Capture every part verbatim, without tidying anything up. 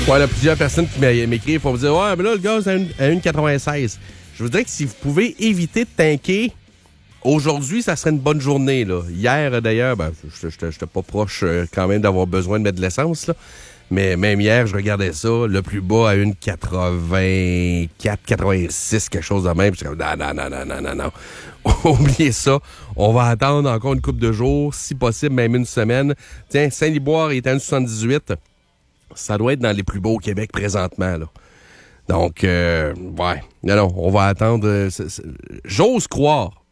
Ouais, il y a plusieurs personnes qui m'écrivent pour me dire « Ouais, mais là, le gaz à un virgule quatre-vingt-seize. » Je vous dirais que si vous pouvez éviter de tanker, aujourd'hui, ça serait une bonne journée. Là. Hier, d'ailleurs, ben, je n'étais pas proche euh, quand même d'avoir besoin de mettre de l'essence. Là. Mais même hier, je regardais ça, le plus bas à un virgule quatre-vingt-quatre, quatre-vingt-six, quelque chose de même. Je suis comme, non, non, non, non, non, non, non. Oubliez ça. On va attendre encore une couple de jours, si possible, même une semaine. Tiens, Saint-Liboire est à un virgule soixante-dix-huit. Ça doit être dans les plus beaux au Québec présentement, là. Donc, euh, ouais. Non, non, on va attendre. Euh, c'est, c'est, j'ose croire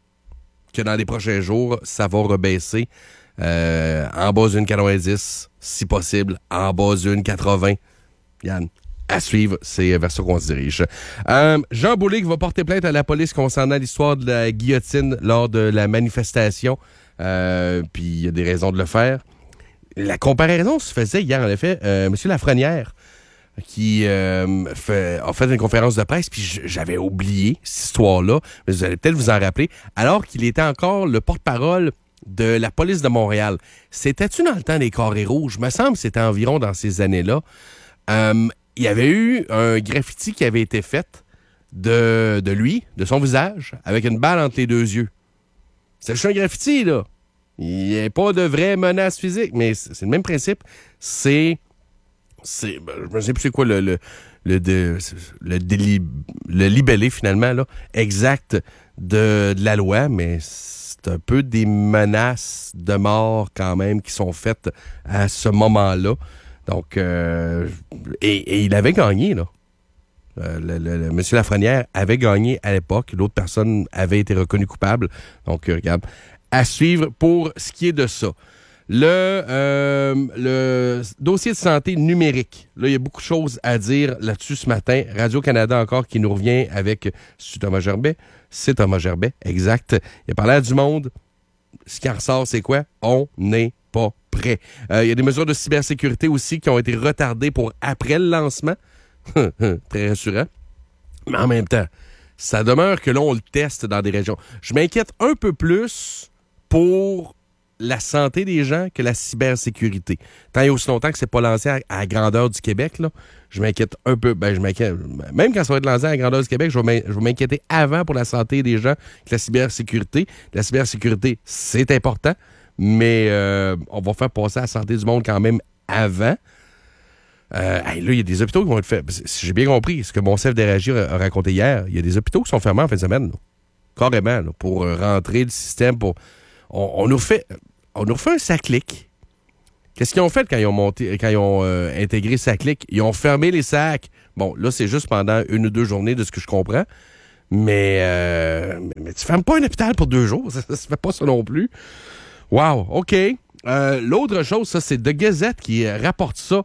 que dans les prochains jours, ça va rebaisser euh, en bas d'une quatre-vingt-dix, si possible, en bas d'une quatre-vingts. Yann, à suivre, c'est vers ça qu'on se dirige. Euh, Jean Boulet qui va porter plainte à la police concernant l'histoire de la guillotine lors de la manifestation. Euh, puis, il y a des raisons de le faire. La comparaison se faisait hier, en effet, euh, M. Lafrenière, qui euh, fait, a fait une conférence de presse, puis j'avais oublié cette histoire-là, mais vous allez peut-être vous en rappeler, alors qu'il était encore le porte-parole de la police de Montréal. C'était-tu dans le temps des carrés rouges? Il me semble que c'était environ dans ces années-là. Euh, il y avait eu un graffiti qui avait été fait de, de lui, de son visage, avec une balle entre les deux yeux. C'est juste un graffiti, là. Il n'y a pas de vraie menace physique, mais c'est le même principe. C'est... c'est je ne sais plus c'est quoi le, le, le, de, le, déli, le libellé, finalement, là, exact de, de la loi, mais c'est un peu des menaces de mort, quand même, qui sont faites à ce moment-là. Donc, euh, et, et il avait gagné, là. Euh, le, le, le, M. Lafrenière avait gagné à l'époque. L'autre personne avait été reconnue coupable. Donc, euh, regarde... À suivre pour ce qui est de ça. Le, euh, le dossier de santé numérique. Là, il y a beaucoup de choses à dire là-dessus ce matin. Radio-Canada encore qui nous revient avec... C'est Thomas Gerbet? C'est Thomas Gerbet, exact. Il a parlé à du monde. Ce qui en ressort, c'est quoi? On n'est pas prêt. Euh, il y a des mesures de cybersécurité aussi qui ont été retardées pour après le lancement. Très rassurant. Mais en même temps, ça demeure que là, on le teste dans des régions. Je m'inquiète un peu plus pour la santé des gens que la cybersécurité. Tant et aussi longtemps que c'est pas lancé à, à la grandeur du Québec, là, je m'inquiète un peu. Ben, je m'inquiète. Même quand ça va être lancé à la grandeur du Québec, je vais m'inquiéter avant pour la santé des gens que la cybersécurité. La cybersécurité, c'est important, mais euh, on va faire passer la santé du monde quand même avant. Euh, hey, là, il y a des hôpitaux qui vont être faits. Si j'ai bien compris, ce que mon chef d'Énergie a raconté hier, il y a des hôpitaux qui sont fermés en fin de semaine. Là. Carrément, là, pour rentrer le système, pour... On, on nous fait, on nous fait un SACLIC. Qu'est-ce qu'ils ont fait quand ils ont monté, quand ils ont euh, intégré SACLIC? Ils ont fermé les sacs. Bon, là, c'est juste pendant une ou deux journées de ce que je comprends. Mais, euh, mais tu fermes pas un hôpital pour deux jours. Ça, ça se fait pas ça non plus. Wow, OK. Euh, l'autre chose, ça, c'est The Gazette qui rapporte ça.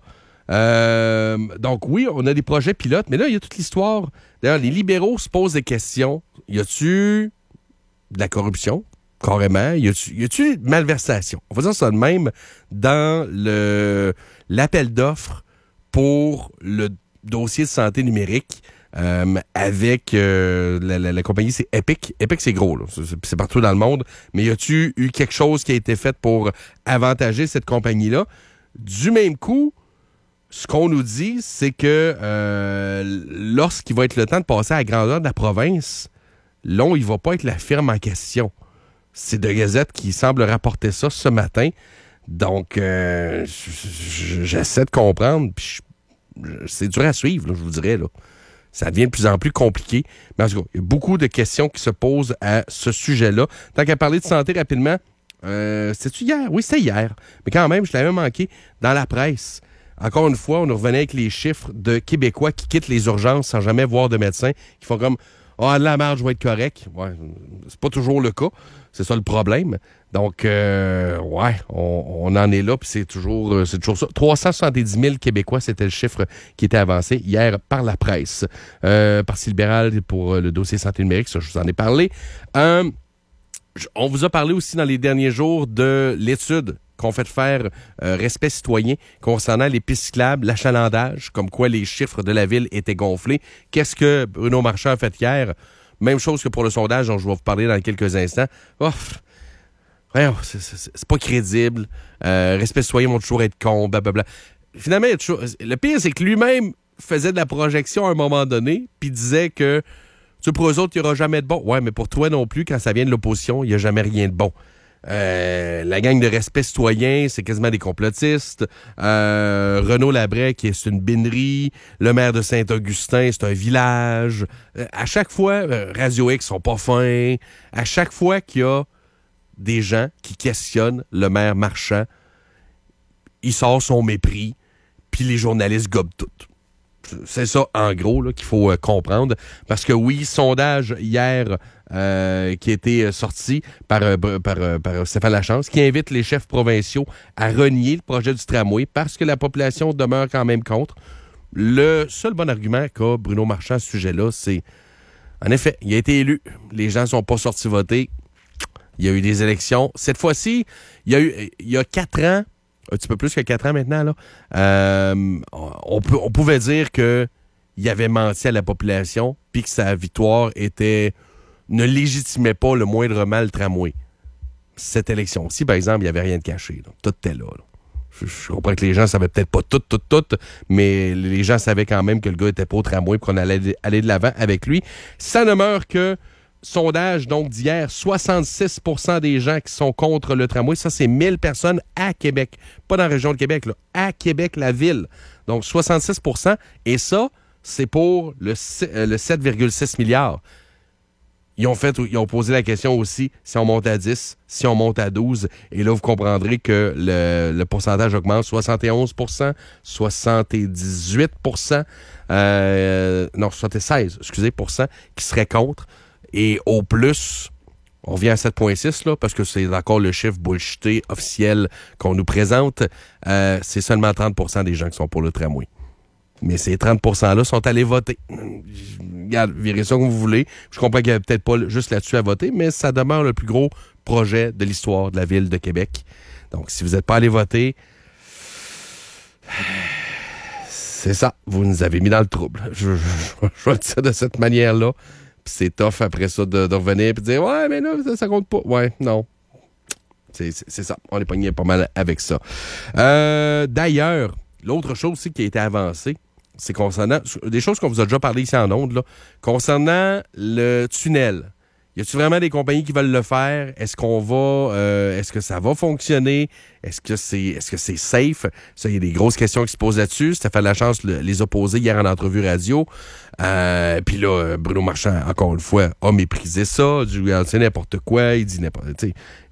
Euh, donc, oui, on a des projets pilotes, mais là, il y a toute l'histoire. D'ailleurs, les libéraux se posent des questions. Y a-tu de la corruption? Carrément. Y a-tu, y a-tu malversation? On va dire ça de même dans le, l'appel d'offres pour le dossier de santé numérique euh, avec euh, la, la, la compagnie, c'est Epic. Epic, c'est gros, là. C'est, c'est partout dans le monde. Mais y a-tu eu quelque chose qui a été fait pour avantager cette compagnie-là? Du même coup, ce qu'on nous dit, c'est que euh, lorsqu'il va être le temps de passer à la grandeur de la province, là, il ne va pas être la firme en question. C'est The Gazette qui semble rapporter ça ce matin. Donc, euh, j'essaie de comprendre. Puis c'est dur à suivre, là, je vous dirais. Là. Ça devient de plus en plus compliqué. Mais en tout cas, il y a beaucoup de questions qui se posent à ce sujet-là. Tant qu'à parler de santé rapidement, euh, c'était-tu hier? Oui, c'était hier. Mais quand même, je l'avais manqué dans la presse. Encore une fois, on nous revenait avec les chiffres de Québécois qui quittent les urgences sans jamais voir de médecin, qui font comme « Ah, de la marge, je vais être correct. » Ouais, c'est pas toujours le cas. C'est ça le problème. Donc, euh, ouais, on, on en est là, puis c'est toujours, c'est toujours ça. trois cent soixante-dix mille Québécois, c'était le chiffre qui était avancé hier par la presse. Euh, Parti libéral pour le dossier santé numérique, ça, je vous en ai parlé. Euh, on vous a parlé aussi dans les derniers jours de l'étude qu'on fait faire euh, Respect citoyen concernant les pistes cyclables, l'achalandage, comme quoi les chiffres de la ville étaient gonflés. Qu'est-ce que Bruno Marchand a fait hier? Même chose que pour le sondage dont je vais vous parler dans quelques instants. Oh, ouais, c'est, c'est, c'est pas crédible. Euh, Respect citoyen vont toujours être cons, blablabla. finalement, le pire, c'est que lui-même faisait de la projection à un moment donné, puis disait que, tu sais, pour eux autres, il n'y aura jamais de bon. Ouais, mais pour toi non plus, quand ça vient de l'opposition, il n'y a jamais rien de bon. Euh, la gang de respect citoyen, c'est quasiment des complotistes. Euh, Renaud Labrec, qui est une binerie. Le maire de Saint-Augustin, c'est un village. Euh, à chaque fois, euh, Radio X sont pas fins. À chaque fois qu'il y a des gens qui questionnent le maire Marchand, il sort son mépris, puis les journalistes gobent tout. C'est ça, en gros, là, qu'il faut euh, comprendre. Parce que oui, sondage hier euh, qui a été sorti par, euh, par, euh, par Stéphane Lachance, qui invite les chefs provinciaux à renier le projet du tramway parce que la population demeure quand même contre. Le seul bon argument qu'a Bruno Marchand à ce sujet-là, c'est, en effet, il a été élu. Les gens ne sont pas sortis voter. Il y a eu des élections. Cette fois-ci, il y a eu, il y a quatre ans, un petit peu plus que quatre ans maintenant, là, euh, on, peut, on pouvait dire qu'il avait menti à la population puis que sa victoire était ne légitimait pas le moindrement le tramway. Cette élection-ci, par exemple, il n'y avait rien de caché. Là. Tout était là. là. Je, je comprends que les gens ne savaient peut-être pas tout, tout, tout, mais les gens savaient quand même que le gars était pas au tramway et qu'on allait aller de l'avant avec lui. Ça ne meurt que sondage donc d'hier, soixante-six pour cent des gens qui sont contre le tramway. Ça, c'est mille personnes à Québec. Pas dans la région de Québec, là. À Québec, la ville. Donc, soixante-six pour cent. Et ça, c'est pour le, le sept virgule six milliards. Ils ont fait, ils ont posé la question aussi si on monte à dix, si on monte à douze. Et là, vous comprendrez que le, le pourcentage augmente. soixante et onze pour cent, soixante-dix-huit pour cent, euh, non, soixante-seize, excusez, pour cent qui seraient contre. Et au plus, on vient à sept virgule six, là, parce que c'est encore le chiffre bullshité officiel qu'on nous présente. Euh, c'est seulement trente pour cent des gens qui sont pour le tramway. Mais ces trente pour cent-là sont allés voter. Regarde, virez ça comme vous voulez. Je comprends qu'il n'y a peut-être pas juste là-dessus à voter, mais ça demeure le plus gros projet de l'histoire de la ville de Québec. Donc, si vous n'êtes pas allé voter, c'est ça. Vous nous avez mis dans le trouble. Je, je, je, je vais le dire de cette manière-là. Puis c'est tough après ça de, de revenir et de dire « Ouais, mais là, ça, ça compte pas. » Ouais, non. C'est, c'est, c'est ça. On est pogné pas mal avec ça. Euh, d'ailleurs, l'autre chose aussi qui a été avancée, c'est concernant des choses qu'on vous a déjà parlé ici en ondes, là, concernant le tunnel. Y a-t-il vraiment des compagnies qui veulent le faire? Est-ce qu'on va, euh, est-ce que ça va fonctionner? Est-ce que c'est, est-ce que c'est safe? Ça, il y a des grosses questions qui se posent là-dessus. Stéphane Lachance le, les a posées hier en entrevue radio. Euh, Puis là, Bruno Marchand, encore une fois, a méprisé ça. Du, c'est n'importe quoi. Il dit n'importe quoi.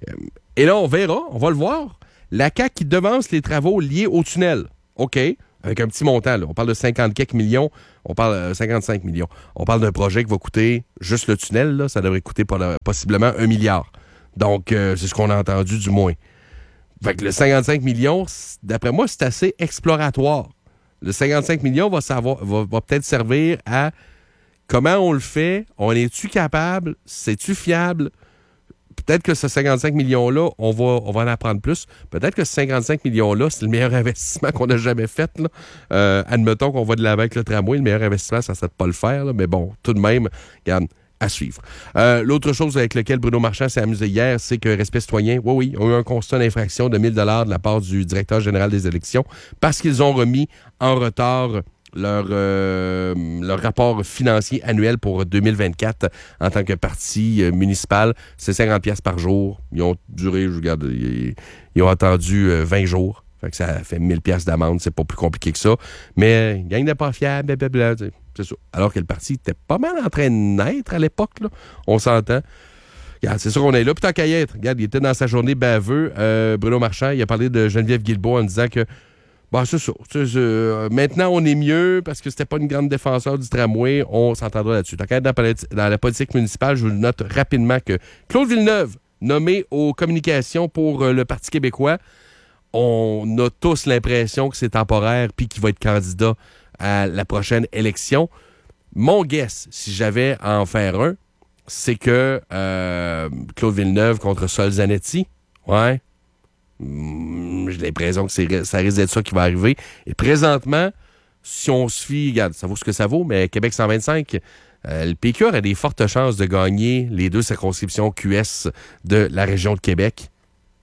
Et là, on verra, on va le voir. La C A Q qui devance les travaux liés au tunnel. OK. Avec un petit montant, là. On parle de cinquante quelques millions. On parle de euh, cinquante-cinq millions. On parle d'un projet qui va coûter, juste le tunnel, là, ça devrait coûter possiblement un milliard. Donc, euh, c'est ce qu'on a entendu, du moins. Fait que le cinquante-cinq millions, d'après moi, c'est assez exploratoire. Le cinquante-cinq millions va, savoir, va, va peut-être servir à comment on le fait, on est-tu capable, c'est-tu fiable? Peut-être que ce cinquante-cinq millions-là, on va, on va en apprendre plus. Peut-être que ce cinquante-cinq millions-là, c'est le meilleur investissement qu'on a jamais fait. Là. Euh, admettons qu'on va de l'avant avec le tramway. Le meilleur investissement, ça serait de pas le faire. Là. Mais bon, tout de même, regarde, à suivre. Euh, l'autre chose avec laquelle Bruno Marchand s'est amusé hier, c'est que Respect citoyen, oui, oui, ont eu un constat d'infraction de mille dollars de la part du directeur général des élections parce qu'ils ont remis en retard leur, euh, leur rapport financier annuel pour deux mille vingt-quatre en tant que parti euh, municipal. C'est cinquante piastres par jour. Ils ont duré, je regarde, ils, ils ont attendu euh, vingt jours. Fait que ça fait mille piastres d'amende. C'est pas plus compliqué que ça. Mais une gang de pas fiable, blablabla, c'est ça. Alors que le parti était pas mal en train de naître à l'époque, là. On s'entend. Regarde, c'est sûr qu'on est là. Puis tant qu'à y être, regarde, il était dans sa journée baveux. Euh, Bruno Marchand, il a parlé de Geneviève Guilbeault en disant que bon, c'est ça. C'est, c'est, euh, maintenant, on est mieux parce que c'était pas une grande défenseur du tramway. On s'entendra là-dessus. Tant qu'à être dans, dans la politique municipale, je vous note rapidement que Claude Villeneuve, nommé aux communications pour euh, le Parti québécois, on a tous l'impression que c'est temporaire puis qu'il va être candidat à la prochaine élection. Mon guess, si j'avais à en faire un, c'est que euh, Claude Villeneuve contre Sol Zanetti, ouais, mmh, j'ai l'impression que c'est, ça risque d'être ça qui va arriver. Et présentement, si on se fie, regarde, ça vaut ce que ça vaut, mais Québec cent vingt-cinq, euh, le P Q a des fortes chances de gagner les deux circonscriptions Q S de la région de Québec.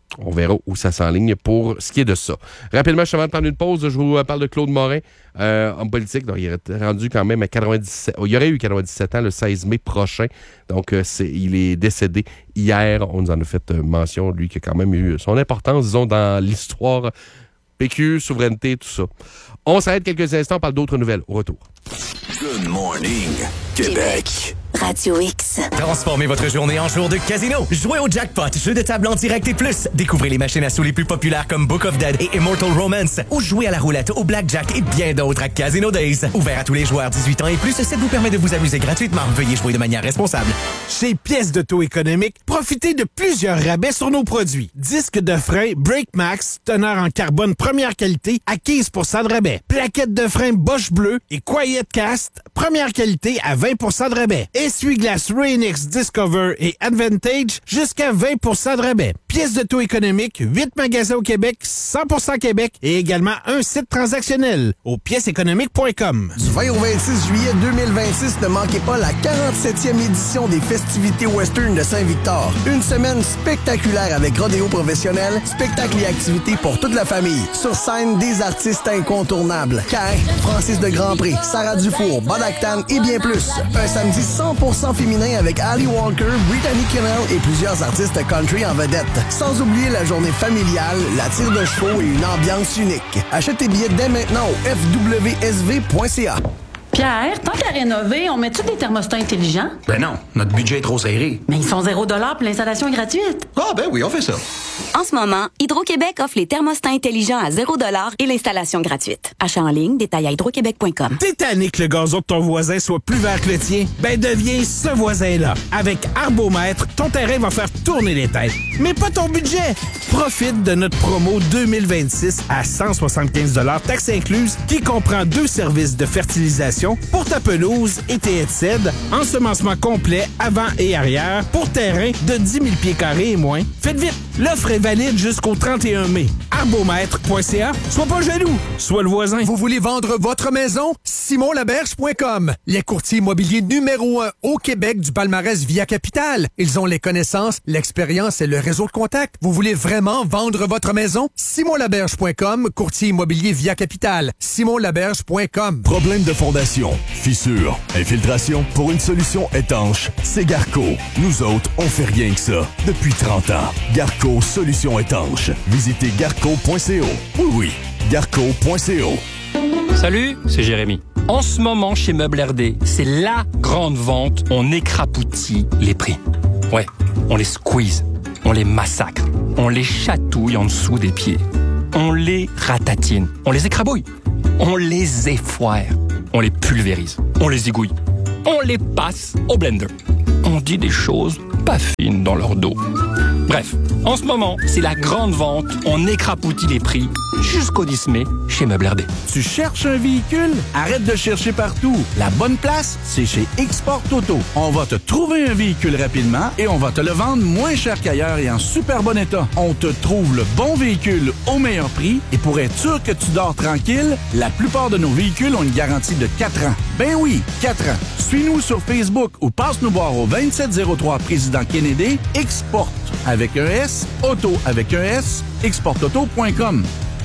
On verra où ça s'enligne pour ce qui est de ça. Rapidement, je avant de prendre une pause, je vous parle de Claude Morin, euh, homme politique. Donc, il est rendu quand même à quatre-vingt-dix-sept. Oh, il aurait eu quatre-vingt-dix-sept ans le seize mai prochain. Donc, euh, c'est, il est décédé hier. On nous en a fait mention, lui, qui a quand même eu son importance, disons, dans l'histoire P Q, souveraineté, tout ça. On s'arrête quelques instants, on parle d'autres nouvelles. Au retour. Good morning, Québec. Radio X. Transformez votre journée en jour de casino. Jouez au jackpot, jeu de table en direct et plus. Découvrez les machines à sous les plus populaires comme Book of Dead et Immortal Romance. Ou jouez à la roulette, au blackjack et bien d'autres à Casino Days. Ouvert à tous les joueurs dix-huit ans et plus, ça vous permet de vous amuser gratuitement. Veuillez jouer de manière responsable. Chez Pièces d'auto économique, profitez de plusieurs rabais sur nos produits. Disque de frein Brake Max, teneur en carbone première qualité à quinze pour cent de rabais. Plaquettes de frein Bosch Bleu et Quiet Cast, première qualité à vingt pour cent de rabais. Essuie-glace Rain-X Discover et Advantage jusqu'à vingt pour cent de rabais. Pièces d'auto économique, huit magasins au Québec, cent pour cent Québec et également un site transactionnel au pièces économiques point com. Du vingt au vingt-six juillet deux mille vingt-six, ne manquez pas la quarante-septième édition des festivités western de Saint-Victor. Une semaine spectaculaire avec rodéo professionnel, spectacles et activités pour toute la famille. Sur scène, des artistes incontournables. Cain, Francis de Grandpré, Sarah Dufour, Bob Actan et bien plus. Un samedi cent pour cent féminin avec Ali Walker, Brittany Kennel et plusieurs artistes country en vedette. Sans oublier la journée familiale, la tire de chevaux et une ambiance unique. Achète tes billets dès maintenant au f w s v point c a. Pierre, tant qu'à rénover, on met-tu des thermostats intelligents? Ben non, notre budget est trop serré. Mais ils sont zéro dollar pour l'installation est gratuite. Ah ben oui, on fait ça. En ce moment, Hydro-Québec offre les thermostats intelligents à zéro dollar et l'installation gratuite. Achat en ligne, détail à hydro québec point com. T'es tanné que le gazon de ton voisin soit plus vert que le tien? Ben deviens ce voisin-là. Avec Arbomètre, ton terrain va faire tourner les têtes. Mais pas ton budget! Profite de notre promo deux mille vingt-six à cent soixante-quinze dollars taxes incluses qui comprend deux services de fertilisation pour ta pelouse et tes headsets, ensemencement complet avant et arrière pour terrain de dix mille pieds carrés et moins. Faites vite! L'offre est valide jusqu'au trente et un mai. arbomètre point c a. Sois pas jaloux, sois le voisin. Vous voulez vendre votre maison? simon laberge point com. Les courtiers immobiliers numéro un au Québec du palmarès Via Capital. Ils ont les connaissances, l'expérience et le réseau de contacts. Vous voulez vraiment vendre votre maison? simon laberge point com, courtier immobilier Via Capital. simon laberge point com. Problème de fondation, fissure, infiltration, pour une solution étanche, c'est Garco. Nous autres, on fait rien que ça. Depuis trente ans. Garco, solution étanche. Visitez garco point c o. Oui, oui, garco point c o. Salut, c'est Jérémy. En ce moment, chez Meubles R D, c'est la grande vente. On écrapoutit les prix. Ouais, on les squeeze, on les massacre, on les chatouille en dessous des pieds. On les ratatine, on les écrabouille, on les effoire, on les pulvérise, on les égouille, on les passe au blender. On dit des choses pas fines dans leur dos. Bref, en ce moment, c'est la grande vente. On écrapoutit les prix jusqu'au dix mai chez Meubles R D. Tu cherches un véhicule? Arrête de chercher partout. La bonne place, c'est chez Export Auto. On va te trouver un véhicule rapidement et on va te le vendre moins cher qu'ailleurs et en super bon état. On te trouve le bon véhicule au meilleur prix et pour être sûr que tu dors tranquille, la plupart de nos véhicules ont une garantie de quatre ans. Ben oui, quatre ans. Suis-nous sur Facebook ou passe nous voir au vingt-sept zéro trois Président Kennedy. Export avec un S, auto avec un S, export auto point com.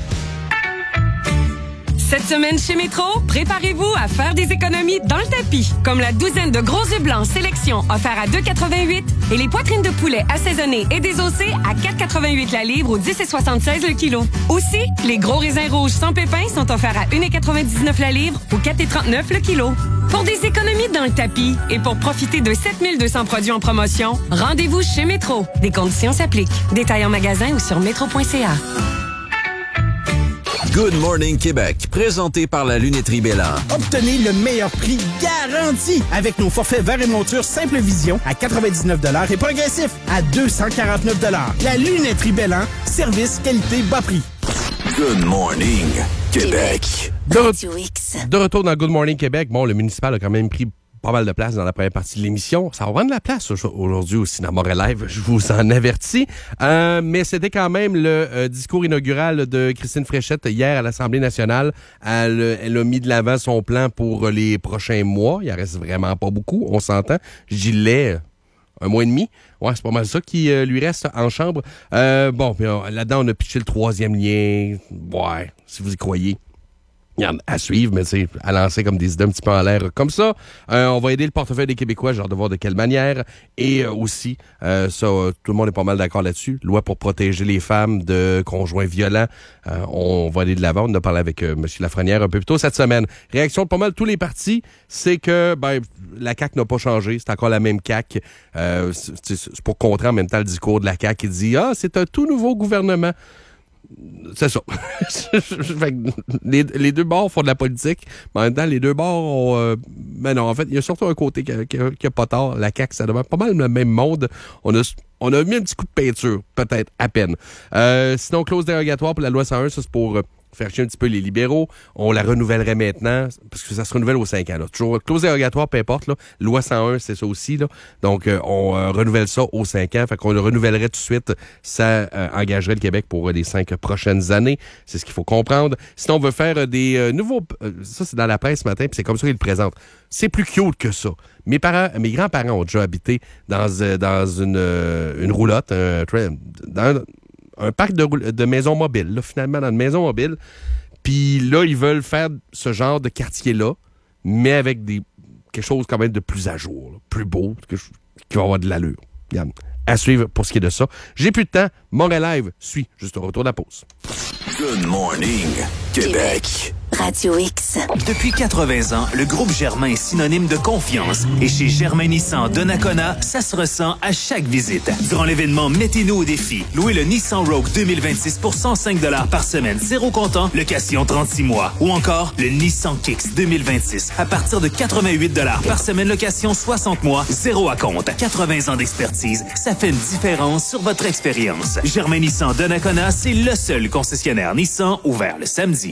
Cette semaine chez Métro, préparez-vous à faire des économies dans le tapis. Comme la douzaine de gros œufs blancs sélection offerts à deux quatre-vingt-huit et les poitrines de poulet assaisonnées et désossées à quatre quatre-vingt-huit la livre ou dix soixante-seize le kilo. Aussi, les gros raisins rouges sans pépins sont offerts à un quatre-vingt-dix-neuf la livre ou quatre trente-neuf le kilo. Pour des économies dans le tapis et pour profiter de sept mille deux cents produits en promotion, rendez-vous chez Métro. Des conditions s'appliquent. Détails en magasin ou sur métro point c a. Good Morning Québec, présenté par la Lunetterie Bélan. Obtenez le meilleur prix garanti avec nos forfaits verre et monture Simple Vision à quatre-vingt-dix-neuf dollars et progressif à deux cent quarante-neuf dollars. La Lunetterie Bélan, service, qualité, bas prix. Good Morning Québec. De, re- de retour dans Good Morning Québec, bon, le municipal a quand même pris pas mal de place dans la première partie de l'émission. Ça va prendre de la place aujourd'hui aussi dans Montréal Live, je vous en avertis. Euh, mais c'était quand même le euh, discours inaugural de Christine Fréchette hier à l'Assemblée nationale. Elle, elle a mis de l'avant son plan pour les prochains mois. Il en reste vraiment pas beaucoup, on s'entend. J'y l'ai... un mois et demi. Ouais, c'est pas mal ça qui euh, lui reste en chambre. Euh, bon, puis euh, là-dedans, on a pitché le troisième lien. Ouais, si vous y croyez. À suivre, mais c'est à lancer comme des idées un petit peu en l'air comme ça. Euh, on va aider le portefeuille des Québécois, genre de voir de quelle manière. Et euh, aussi, euh, ça, euh, tout le monde est pas mal d'accord là-dessus. Loi pour protéger les femmes de conjoints violents. Euh, on va aller de l'avant. On a parlé avec euh, M. Lafrenière un peu plus tôt cette semaine. Réaction de pas mal tous les partis, c'est que ben la C A Q n'a pas changé. C'est encore la même C A Q. Euh, c'est, c'est pour contrer en même temps le discours de la C A Q qui dit « Ah, c'est un tout nouveau gouvernement ». C'est ça. Fait que les, les deux bords font de la politique, mais en même temps, les deux bords ont... Euh, ben non, en fait, il y a surtout un côté qui a, qui a, qui a pas tort. La C A Q, ça demande pas mal le même monde. On a, on a mis un petit coup de peinture, peut-être, à peine. Euh, sinon, clause dérogatoire pour la loi cent un, ça c'est pour... Euh, faire chier un petit peu les libéraux. On la renouvellerait maintenant, parce que ça se renouvelle aux cinq ans. Là. Toujours clause dérogatoire, peu importe. Là. Loi cent un, c'est ça aussi. Là. Donc, euh, on euh, renouvelle ça aux cinq ans. Fait qu'on le renouvellerait tout de suite. Ça euh, engagerait le Québec pour euh, les cinq prochaines années. C'est ce qu'il faut comprendre. Sinon, on veut faire euh, des euh, nouveaux... Euh, ça, c'est dans la presse ce matin, puis c'est comme ça qu'ils le présentent. C'est plus cute que ça. Mes parents, mes grands-parents ont déjà habité dans, euh, dans une, euh, une roulotte, un, dans un parc de, de maisons mobiles, là, finalement, dans une maison mobile. Puis là, ils veulent faire ce genre de quartier-là, mais avec des quelque chose quand même de plus à jour, là, plus beau, que, qui va avoir de l'allure. Regarde, à suivre pour ce qui est de ça. J'ai plus de temps. Montréal Live suit juste au retour de la pause. Good morning, Québec. Radio X. Depuis quatre-vingts ans, le groupe Germain est synonyme de confiance. Et chez Germain Nissan de Nakona, ça se ressent à chaque visite. Durant l'événement Mettez-nous au défi, louez le Nissan Rogue deux mille vingt-six pour cent cinq dollars par semaine, zéro comptant, location trente-six mois. Ou encore le Nissan Kicks deux mille vingt-six à partir de quatre-vingt-huit dollars par semaine, location soixante mois, zéro à compte. quatre-vingts ans d'expertise, ça fait une différence sur votre expérience. Germain Nissan de Nakona, c'est le seul concessionnaire Nissan ouvert le samedi.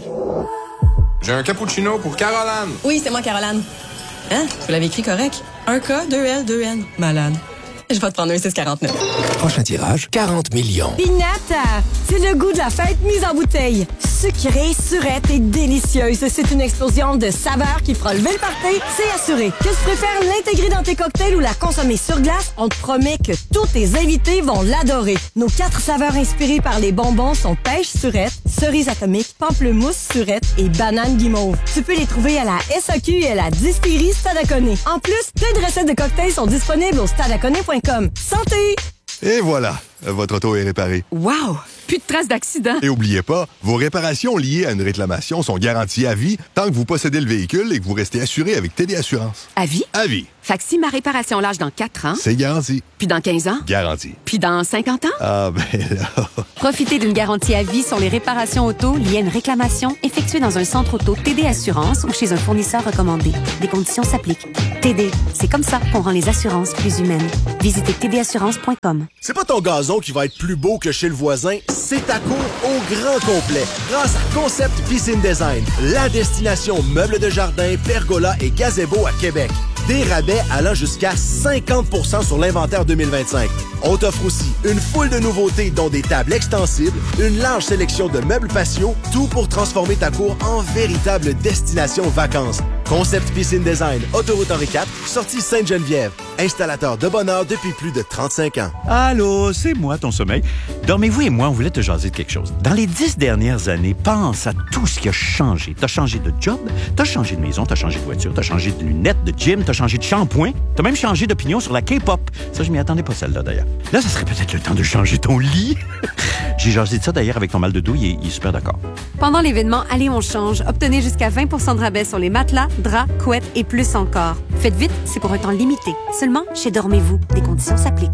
J'ai un cappuccino pour Caroline. Oui, c'est moi, Caroline. Hein? Vous l'avez écrit correct? Un K, deux L, deux N. Malade. Je vais te prendre un six quarante-neuf. Prochain tirage, quarante millions. Pignata, c'est le goût de la fête mise en bouteille. Sucrée, surette et délicieuse. C'est une explosion de saveurs qui fera lever le party, c'est assuré. Que tu préfères l'intégrer dans tes cocktails ou la consommer sur glace, on te promet que tous tes invités vont l'adorer. Nos quatre saveurs inspirées par les bonbons sont pêche surette, cerise atomique, pamplemousse surette et banane guimauve. Tu peux les trouver à la S A Q et à la distillerie Stadaconé. En plus, plein de recettes de cocktails sont disponibles au stadaconé point com. Santé! Et voilà, votre auto est réparée. Wow! Plus de traces d'accident. Et oubliez pas, vos réparations liées à une réclamation sont garanties à vie tant que vous possédez le véhicule et que vous restez assuré avec T D Assurance. À vie? À vie. Fait que si ma réparation lâche dans quatre ans... C'est garanti. Puis dans quinze ans? Garanti. Puis dans cinquante ans? Ah ben là... Profitez d'une garantie à vie sur les réparations auto liées à une réclamation effectuée dans un centre auto T D Assurance ou chez un fournisseur recommandé. Des conditions s'appliquent. T D, c'est comme ça qu'on rend les assurances plus humaines. Visitez T D assurance point com. C'est pas ton gazon qui va être plus beau que chez le voisin, c'est ta cour au grand complet. Grâce à Concept Piscine Design, la destination meubles de jardin, pergola et gazebo à Québec. Des rabais allant jusqu'à cinquante pour cent sur l'inventaire deux mille vingt-cinq. On t'offre aussi une foule de nouveautés dont des tables extensibles, une large sélection de meubles patio, tout pour transformer ta cour en véritable destination vacances. Concept Piscine Design, Autoroute Henri quatre, sortie Sainte-Geneviève. Installateur de bonheur depuis plus de trente-cinq ans. Allô, c'est moi, ton sommeil. Dormez-vous et moi, on voulait te jaser de quelque chose. Dans les dix dernières années, pense à tout ce qui a changé. T'as changé de job, t'as changé de maison, t'as changé de voiture, t'as changé de lunettes, de gym, t'as changé de shampoing, t'as même changé d'opinion sur la K-pop. Ça, je m'y attendais pas, celle-là, d'ailleurs. Là, ça serait peut-être le temps de changer ton lit. J'ai jasé de ça, d'ailleurs, avec ton mal de dos, il est, il est super d'accord. Pendant l'événement Allez, on change, obtenez jusqu'à vingt pour cent de rabais sur les matelas, draps, couettes et plus encore. Faites vite, c'est pour un temps limité. Seulement chez Dormez-vous. Des conditions s'appliquent.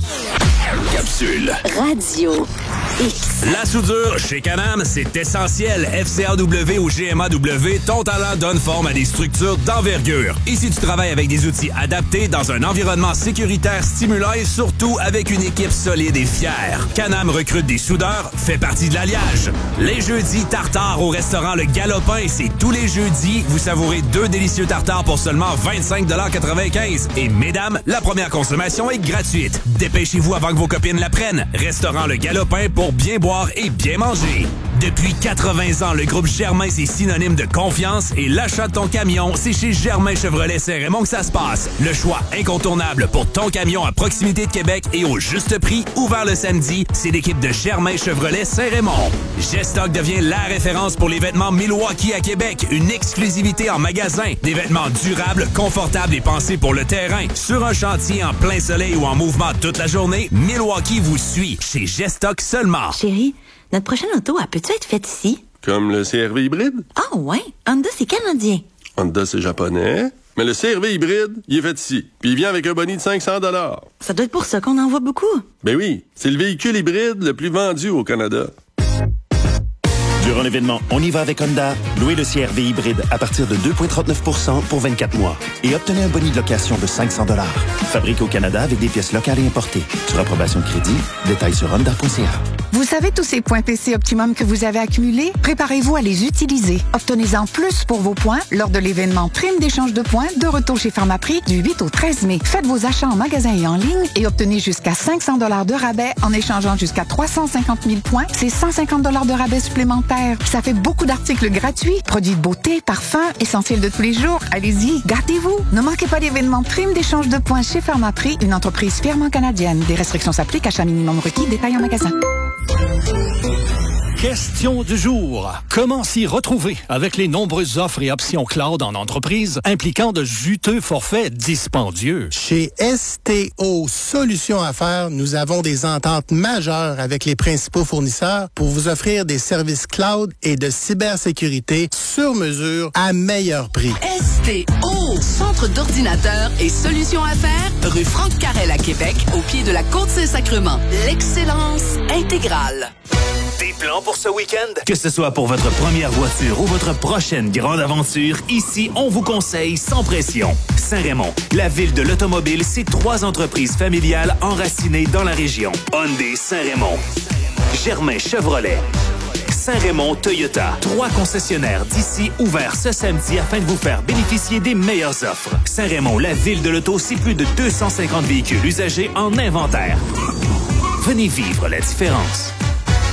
Capsule. Radio X. La soudure chez Can-Am, c'est essentiel. F C A W ou G M A W, ton talent donne forme à des structures d'envergure. Ici, tu travailles avec des outils adaptés dans un environnement sécuritaire stimulant et surtout avec une équipe solide et fière. Can-Am recrute des soudeurs, fait partie de l'alliage. Les jeudis, tartare au restaurant Le Galopin, c'est tous les jeudis. Vous savourez deux délicieux tartares pour seulement vingt-cinq dollars quatre-vingt-quinze. Et mesdames, la première consommation est gratuite. Dépêchez-vous avant que vos copines la prennent. Restaurant Le Galopin pour bien boire et bien manger. Depuis quatre-vingts ans, le groupe Germain, c'est synonyme de confiance et l'achat de ton camion, c'est chez Germain Chevrolet Saint-Raymond que ça se passe. Le choix incontournable pour ton camion à proximité de Québec et au juste prix, ouvert le samedi, c'est l'équipe de Germain Chevrolet Saint-Raymond. Gestock devient la référence pour les vêtements Milwaukee à Québec, une exclusivité en magasin. Des vêtements durables, confortables et pensés pour le terrain. Sur un chantier en plein soleil ou en mouvement toute la journée, Milwaukee vous suit. Chez Gestock seulement. Chérie, notre prochaine auto, elle peut-tu être faite ici? Comme le C R V hybride? Ah oh, ouais? Honda, c'est canadien. Honda, c'est japonais. Mais le C R V hybride, il est fait ici. Puis il vient avec un boni de cinq cents dollars. Ça doit être pour ça qu'on en voit beaucoup. Ben oui, c'est le véhicule hybride le plus vendu au Canada. Durant l'événement On y va avec Honda, louez le C R V hybride à partir de deux virgule trente-neuf pour cent pour vingt-quatre mois et obtenez un boni de location de cinq cents dollars. Fabriqué au Canada avec des pièces locales et importées. Sur approbation de crédit, détails sur honda point c a. Vous savez tous ces points P C Optimum que vous avez accumulés? Préparez-vous à les utiliser. Obtenez-en plus pour vos points lors de l'événement Prime d'échange de points de retour chez Pharmaprix du huit au treize mai. Faites vos achats en magasin et en ligne et obtenez jusqu'à cinq cents dollars de rabais en échangeant jusqu'à trois cent cinquante mille points. C'est cent cinquante dollars de rabais supplémentaires. Ça fait beaucoup d'articles gratuits, produits de beauté, parfums, essentiels de tous les jours. Allez-y, gâtez-vous. Ne manquez pas l'événement Prime d'échange de points chez Pharmaprix, une entreprise fièrement canadienne. Des restrictions s'appliquent, achat minimum requis, détail en magasin. Question du jour. Comment s'y retrouver avec les nombreuses offres et options cloud en entreprise impliquant de juteux forfaits dispendieux? Chez S T O Solutions Affaires, nous avons des ententes majeures avec les principaux fournisseurs pour vous offrir des services cloud et de cybersécurité sur mesure à meilleur prix. S T O, Centre d'ordinateurs et solutions affaires, rue Franck Carrel à Québec, au pied de la Côte Saint-Sacrement. L'excellence intégrale. Des plans pour ce week-end? Que ce soit pour votre première voiture ou votre prochaine grande aventure, ici, on vous conseille sans pression. Saint-Raymond, la ville de l'automobile, c'est trois entreprises familiales enracinées dans la région. Hyundai Saint-Raymond, Germain Chevrolet, Saint-Raymond Toyota. Trois concessionnaires d'ici ouverts ce samedi afin de vous faire bénéficier des meilleures offres. Saint-Raymond, la ville de l'auto, c'est plus de deux cent cinquante véhicules usagés en inventaire. Venez vivre la différence.